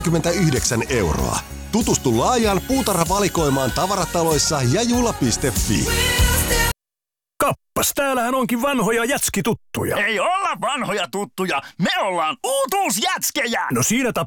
29 €. Tutustu laajaan puutarhavalikoimaan tavarataloissa ja jula.fi. Kappas, täällähän onkin vanhoja jätskituttuja. Ei olla vanhoja tuttuja, me ollaan uutuusjätskejä! No siinä tapauksessa